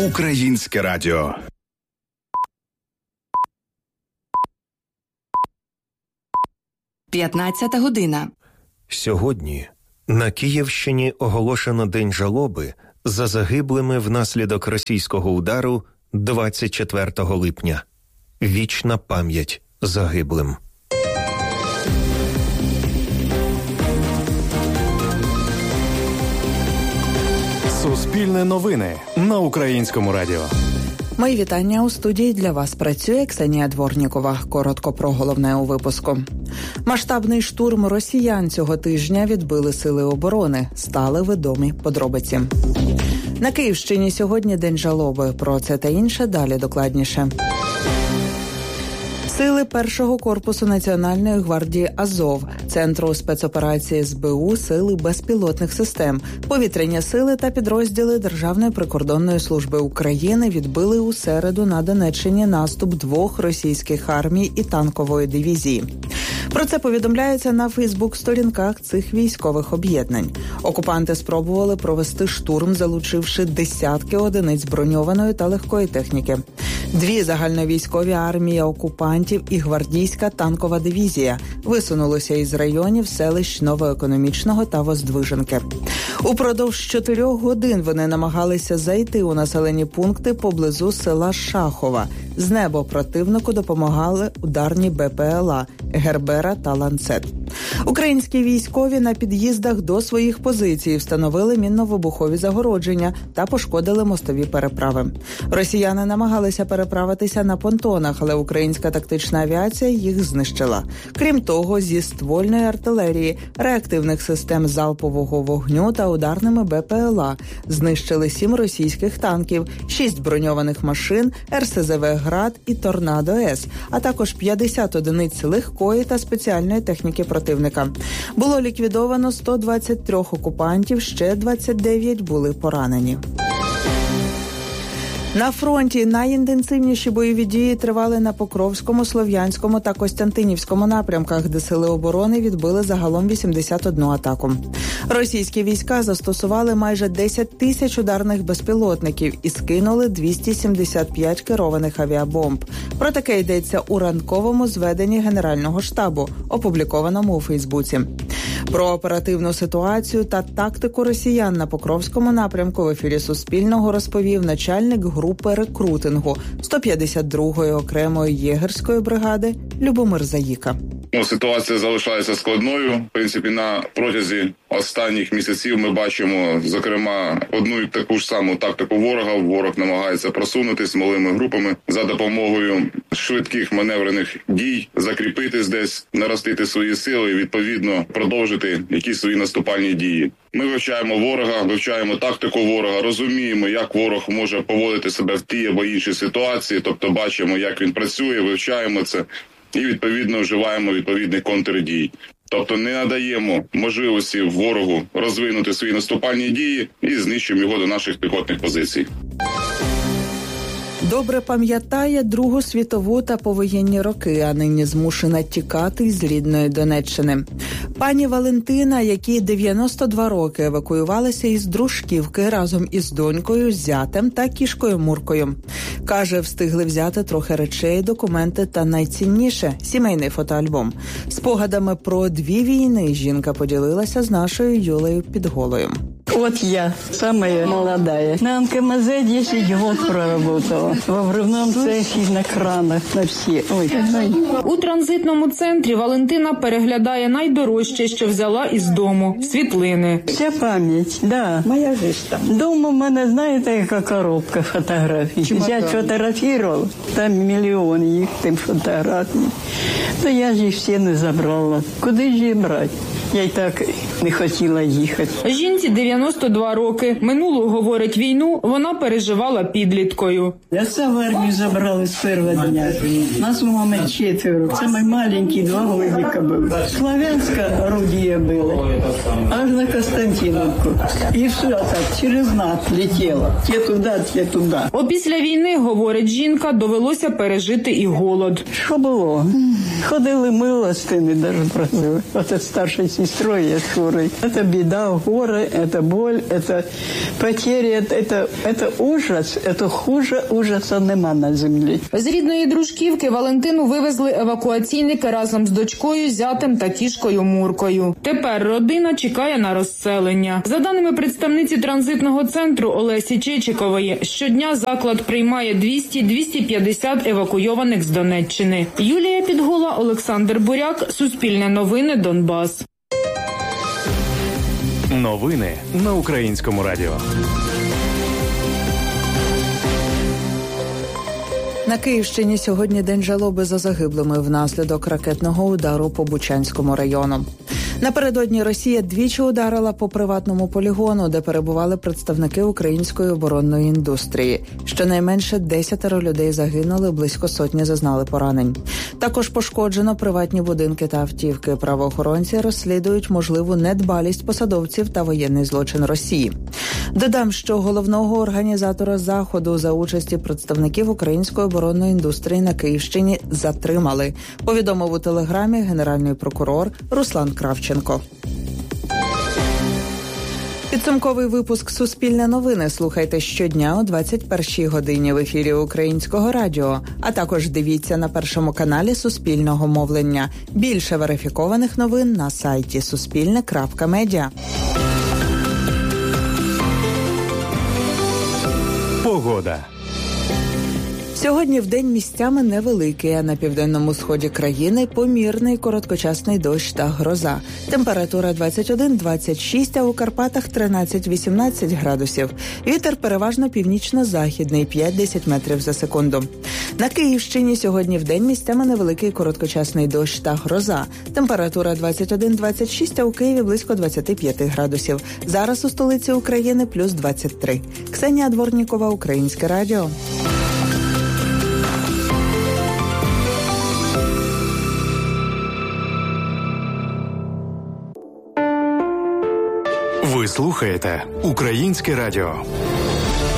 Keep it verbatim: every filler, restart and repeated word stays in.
Українське радіо. п'ятнадцята година. Сьогодні на Київщині оголошено День жалоби за загиблими внаслідок російського удару двадцять четвертого липня. Вічна пам'ять загиблим. Суспільне новини на Українському радіо. Мої вітання. У студії для вас працює Ксенія Дворнікова. Коротко про головне у випуску. Масштабний штурм росіян цього тижня відбили сили оборони. Стали відомі подробиці. На Київщині сьогодні День жалоби. Про це та інше далі докладніше. Сили першого корпусу Національної гвардії «Азов», Центру спецоперації ес бе у, Сили безпілотних систем, повітряні сили та підрозділи Державної прикордонної служби України відбили у середу на Донеччині наступ двох російських армій і танкової дивізії. Про це повідомляється на фейсбук-сторінках цих військових об'єднань. Окупанти спробували провести штурм, залучивши десятки одиниць броньованої та легкої техніки. Дві загальновійськові армії окупантів і гвардійська танкова дивізія висунулися із районів селищ Новоекономічного та Воздвиженки. Упродовж чотирьох годин вони намагалися зайти у населені пункти поблизу села Шахова. З неба противнику допомагали ударні бе пе el а «Гербера» та «Ланцет». Українські військові на під'їздах до своїх позицій встановили мінно-вибухові загородження та пошкодили мостові переправи. Росіяни намагалися переправитися на понтонах, але українська тактична авіація їх знищила. Крім того, зі ствольної артилерії, реактивних систем залпового вогню та ударними бе пе el а знищили сім російських танків, шість броньованих машин, ер ес зе ве «Град» і «Торнадо-С», а також п'ятдесят одиниць легкої та спеціальної техніки противника. Було ліквідовано сто двадцять три окупантів, ще двадцять дев'ять були поранені. На фронті найінтенсивніші бойові дії тривали на Покровському, Слов'янському та Костянтинівському напрямках, де сили оборони відбили загалом вісімдесят одну атаку. Російські війська застосували майже десять тисяч ударних безпілотників і скинули двісті сімдесят п'ять керованих авіабомб. Про таке йдеться у ранковому зведенні Генерального штабу, опублікованому у Фейсбуці. Про оперативну ситуацію та тактику росіян на Покровському напрямку в ефірі Суспільного розповів начальник групи рекрутингу сто п'ятдесят другої окремої єгерської бригади Любомир Заїка. Ну, ситуація залишається складною. В принципі, на протязі останніх місяців ми бачимо, зокрема, одну і таку ж саму тактику ворога. Ворог намагається просунутися малими групами за допомогою швидких маневрених дій, закріпитись десь, наростити свої сили і, відповідно, продовжити якісь свої наступальні дії. Ми вивчаємо ворога, вивчаємо тактику ворога, розуміємо, як ворог може поводити себе в тій або іншій ситуації, тобто бачимо, як він працює, вивчаємо це. І, відповідно, вживаємо відповідних контрдій. Тобто не надаємо можливості ворогу розвинути свої наступальні дії і знищуємо його до наших піхотних позицій. Добре пам'ятає Другу світову та повоєнні роки, а нині змушена тікати з рідної Донеччини. Пані Валентина, якій дев'яносто два роки, евакуювалася із Дружківки разом із донькою, зятем та кішкою Муркою. Каже, встигли взяти трохи речей, документи та найцінніше – сімейний фотоальбом. Спогадами про дві війни жінка поділилася з нашою Юлею Підголою. Вот я, самая молодая. На эн ка эм зэ десять год проработала. Во взрывном цехе, на кранах, на всі. Ой. У транзитному центрі Валентина переглядає найдорожче, що взяла із дому – світлини. Вся пам'ять, да. Моя жизнь там. Дома в мене, знаєте, яка коробка фотографій. Зять фотографував, там мільйон їх, тим фотографій. То я ж їх всі не забрала. Куди ж їх брати? Я й так не хотіла їхати. Жінці дев'яносто два роки. Минулу, говорить, війну вона переживала підліткою. Я сам в армію забрали з першого дня. Нас у мами четверо. Самий маленький, два годика був. Слов'янська орудія було. Аж на Костянтиновку. І все так, через нас летіло. Ті туди, ті туди. Опісля війни, говорить жінка, довелося пережити і голод. Що було? Ходили милостини, навіть просили. Оце старшою сестрою я схожу. который. Это беда, горе, это боль, это потери, это, это, это ужас, это хуже ужаса нема на землі. З рідної Дружківки Валентину вивезли евакуаційники разом з дочкою, зятем та кішкою Муркою. Тепер родина чекає на розселення. За даними представниці транзитного центру Олесі Чечикової, щодня заклад приймає двісті - двісті п'ятдесят евакуйованих з Донеччини. Юлія Підгула, Олександр Буряк, Суспільне новини, Донбас. Новини на Українському радіо. На Київщині сьогодні день жалоби за загиблими внаслідок ракетного удару по Бучанському району. Напередодні Росія двічі ударила по приватному полігону, де перебували представники української оборонної індустрії. Щонайменше десятеро людей загинули, близько сотні зазнали поранень. Також пошкоджено приватні будинки та автівки. Правоохоронці розслідують можливу недбалість посадовців та воєнний злочин Росії. Додам, що головного організатора заходу за участі представників української оборонної індустрії на Київщині затримали, повідомив у телеграмі генеральний прокурор Руслан Кравченко. Підсумковий випуск «Суспільне новини» слухайте щодня о двадцять першій годині в ефірі Українського радіо, а також дивіться на першому каналі Суспільного мовлення. Більше верифікованих новин на сайті суспільне крапка медіа. Погода. Сьогодні вдень місцями невеликий, а на південному сході країни помірний короткочасний дощ та гроза. Температура двадцять один - двадцять шість, а у Карпатах тринадцять - вісімнадцять градусів. Вітер переважно північно-західний, п'ять - десять метрів за секунду. На Київщині сьогодні вдень місцями невеликий короткочасний дощ та гроза. Температура двадцять один - двадцять шість, а у Києві близько двадцять п'ять градусів. Зараз у столиці України плюс двадцять три. Ксенія Дворнікова, Українське радіо. Ви слухаєте Українське радіо.